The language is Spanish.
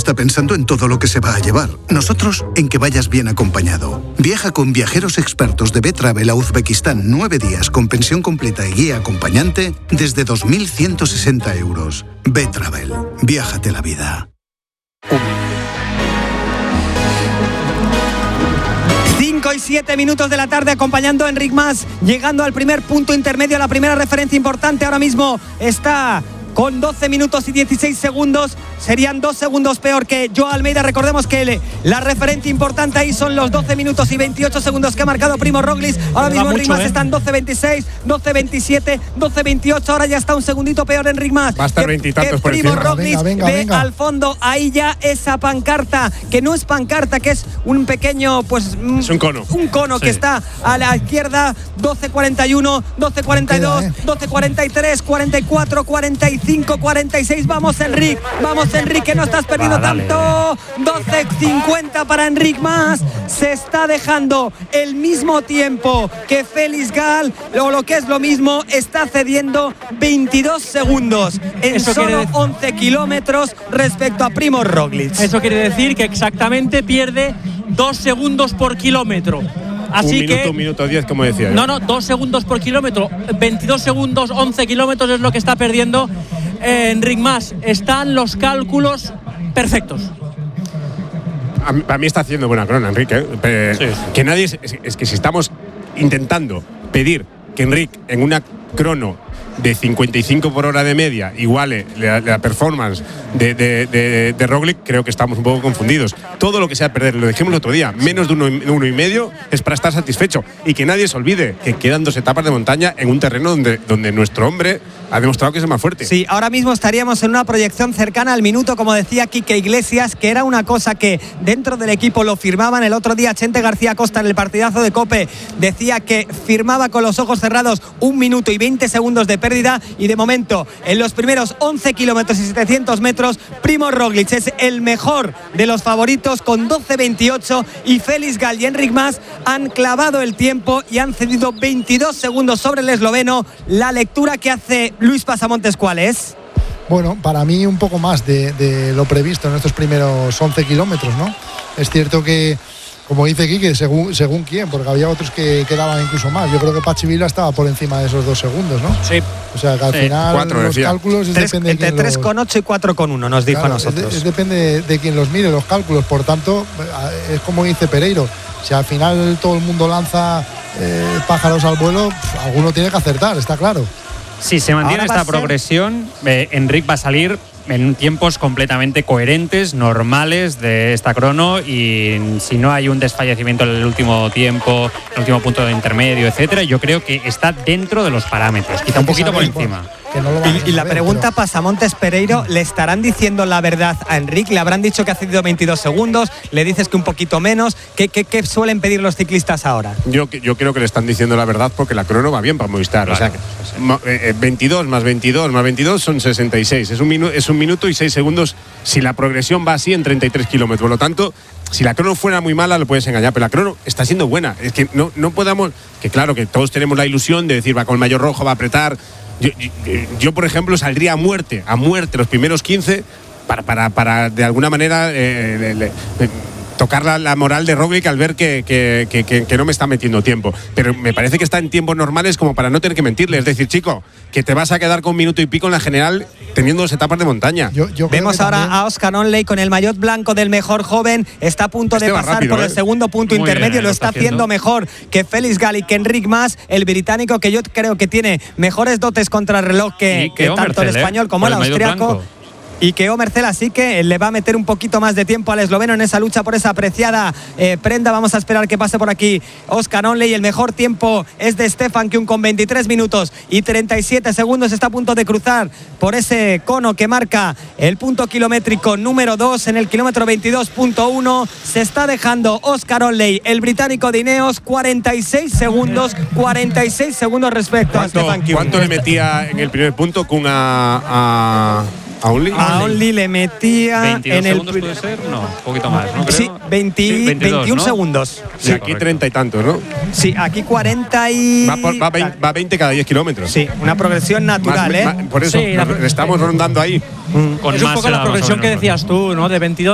está pensando en todo lo que se va a llevar. Nosotros en que vayas bien acompañado. Viaja con viajeros expertos de B-Travel a Uzbekistán 9 días con pensión completa y guía acompañante desde 2.160 euros. B-Travel. Viájate la vida. 5 y 7 minutos de la tarde acompañando a Enric Mas, llegando al primer punto intermedio, a la primera referencia importante. Ahora mismo está con 12 minutos y 16 segundos. Serían 2 segundos peor que Joao Almeida. Recordemos que la referencia importante ahí son los 12 minutos y 28 segundos que ha marcado Primo Roglic. Ahora mismo Enric Mas está en 12.26, 12.27, 12.28. Ahora ya está un segundito peor Enric Mas. Va a estar 20 y tantos por Primo encima. Roglic ve al fondo, ahí ya esa pancarta, que no es pancarta, que es un pequeño, pues... Es un cono. Un cono que está a la izquierda. 12.41, 12.42, 12.43, 44, 45, 46. Vamos Enric, que no estás perdiendo tanto. 12.50 para Enric Mas. Se está dejando el mismo tiempo que Félix Gall, o lo que es lo mismo, está cediendo 22 segundos en solo 11 kilómetros respecto a Primo Roglic. Eso quiere decir que exactamente pierde 2 segundos por kilómetro. Así un minuto 10, como decía yo. No, 2 segundos por kilómetro. 22 segundos, 11 kilómetros es lo que está perdiendo Enric Mas. Están los cálculos perfectos. A mí está haciendo buena crona, Enrique. Sí. Que nadie. Es que si estamos intentando pedir que Enric en una crono de 55 por hora de media iguale la performance de Roglic, creo que estamos un poco confundidos. Todo lo que sea perder, lo dijimos el otro día, menos de uno y medio es para estar satisfecho. Y que nadie se olvide que quedan 2 etapas de montaña en un terreno donde nuestro hombre ha demostrado que es el más fuerte. Sí, ahora mismo estaríamos en una proyección cercana al minuto, como decía Quique Iglesias, que era una cosa que dentro del equipo lo firmaban. El otro día Chente García Costa en el partidazo de COPE decía que firmaba con los ojos cerrados 1 minuto y 20 segundos de pérdida, y de momento en los primeros 11 kilómetros y 700 metros Primo Roglic es el mejor de los favoritos con 12.28, y Félix Gall y Enric Mas han clavado el tiempo y han cedido 22 segundos sobre el esloveno. La lectura que hace Luis Pasamontes, ¿cuál es? Bueno, para mí un poco más de lo previsto en estos primeros 11 kilómetros, ¿no? Es cierto que, como dice Quique, según quién, porque había otros que quedaban incluso más. Yo creo que Pachi Vila estaba por encima de esos 2 segundos, ¿no? Sí. O sea, que al final 4, los cálculos depende entre 3,8 y 4,1 nos dijo, claro, a nosotros. Depende de quien los mire, los cálculos. Por tanto, es como dice Pereiro. Si al final todo el mundo lanza pájaros al vuelo, alguno tiene que acertar, está claro. Si se mantiene esta progresión, Enric va a salir en tiempos completamente coherentes, normales de esta crono, y si no hay un desfallecimiento en el último tiempo, el último punto de intermedio, etcétera, yo creo que está dentro de los parámetros, quizá un poquito por encima. Y la pregunta, Pasamontes, Pereiro, ¿le estarán diciendo la verdad a Enric? ¿Le habrán dicho que ha cedido 22 segundos? ¿Le dices que un poquito menos? ¿Qué suelen pedir los ciclistas ahora? Yo creo que le están diciendo la verdad, porque la crono va bien para Movistar. Claro, o sea, 22 más 22 más 22 son 66. Es un minuto y 6 segundos si la progresión va así en 33 kilómetros. Por lo tanto, si la crono fuera muy mala, lo puedes engañar, pero la crono está siendo buena. Es que no podamos... Que claro, que todos tenemos la ilusión de decir, va con el maillot rojo, va a apretar... Yo, por ejemplo, saldría a muerte los primeros 15 para de alguna manera tocar la moral de Roglic al ver que no me está metiendo tiempo. Pero me parece que está en tiempos normales como para no tener que mentirle. Es decir, chico, que te vas a quedar con 1 minuto y pico en la general teniendo 2 etapas de montaña. Vemos ahora a Oscar Onley con el maillot blanco del mejor joven. Está a punto de pasar rápido, por el segundo punto intermedio. Bien, lo está haciendo mejor que Félix Gall y que Enric Mas, el británico, que yo creo que tiene mejores dotes contra el reloj que tanto el español como el austriaco. Y que Omerzel, así que le va a meter un poquito más de tiempo al esloveno en esa lucha por esa apreciada prenda. Vamos a esperar que pase por aquí Oscar Onley. El mejor tiempo es de Stefan Küng con 23 minutos y 37 segundos. Está a punto de cruzar por ese cono que marca el punto kilométrico número 2 en el kilómetro 22.1. Se está dejando Oscar Onley, el británico de Ineos, 46 segundos respecto a Stefan Küng. ¿Cuánto le metía en el primer punto Küng a Onley? A Onley le metía 22 en el segundos puede ser, no, un poquito más, ¿no? Sí, 22, 21 segundos. Sí, aquí 30 y tantos, ¿no? Sí, aquí 40 y... Va 20 cada 10 kilómetros. Sí, una progresión natural, por eso, sí, estamos rondando ahí. Es un poco la progresión que decías tú, ¿no? De 22